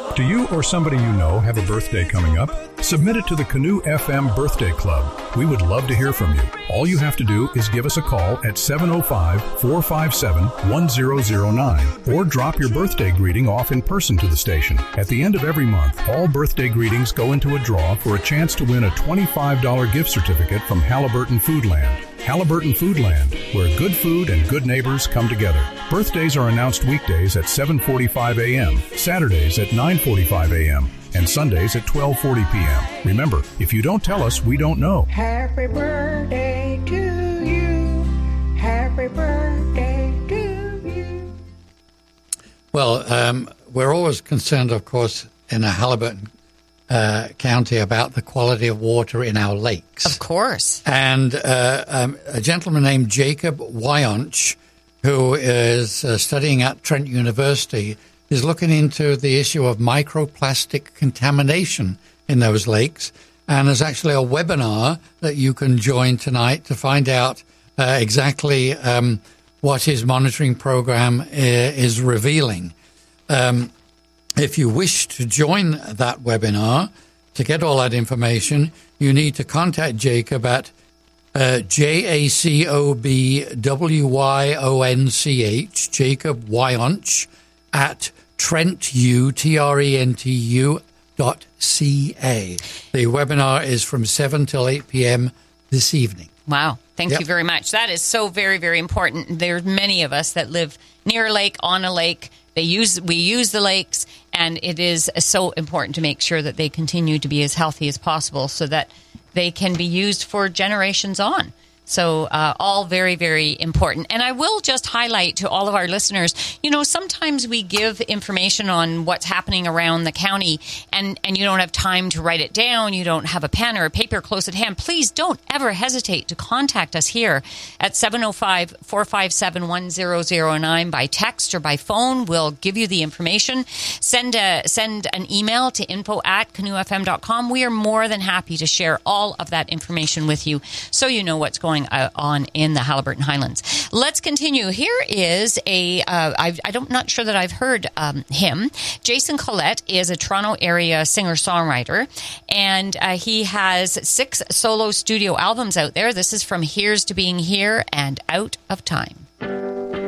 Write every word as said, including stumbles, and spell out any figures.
Do you or somebody you know have a birthday coming up? Submit it to the Canoe F M Birthday Club. We would love to hear from you. All you have to do is give us a call at seven oh five, four five seven, one oh oh nine or drop your birthday greeting off in person to the station. At the end of every month, all birthday greetings go into a draw for a chance to win a twenty-five dollars gift certificate from Halliburton Foodland. Halliburton Foodland, where good food and good neighbors come together. Birthdays are announced weekdays at seven forty-five a.m., Saturdays at nine forty-five a.m., and Sundays at twelve forty p.m. Remember, if you don't tell us, we don't know. Happy birthday to you. Happy birthday to you. Well, um, we're always concerned, of course, in a Halliburton Uh, county about the quality of water in our lakes. Of course. And uh, um, a gentleman named Jacob Wyonch, who is uh, studying at Trent University, is looking into the issue of microplastic contamination in those lakes. And there's actually a webinar that you can join tonight to find out uh, exactly um, what his monitoring program uh, is revealing. Um If you wish to join that webinar, to get all that information, you need to contact Jacob at uh, J A C O B W Y O N C H, Jacob Wyonch, at Trentu, T R E N T U, dot C A. The webinar is from seven till eight p.m. this evening. Wow. Thank Yep. you very much. That is so very, very important. There's many of us that live near a lake, on a lake. They use we use the lakes, and it is so important to make sure that they continue to be as healthy as possible so that they can be used for generations on. So uh, all very, very important. And I will just highlight to all of our listeners, you know, sometimes we give information on what's happening around the county and, and you don't have time to write it down. You don't have a pen or a paper close at hand. Please don't ever hesitate to contact us here at seven oh five, four five seven, one oh oh nine by text or by phone. We'll give you the information. Send a, send an email to info at canoe f m dot com. We are more than happy to share all of that information with you so you know what's going on in the Halliburton Highlands. Let's continue. Here is a, uh, I've, I don't, not sure that I've heard um, him. Jason Collette is a Toronto area singer-songwriter, and uh, he has six solo studio albums out there. This is from Here's to Being Here and Out of Time.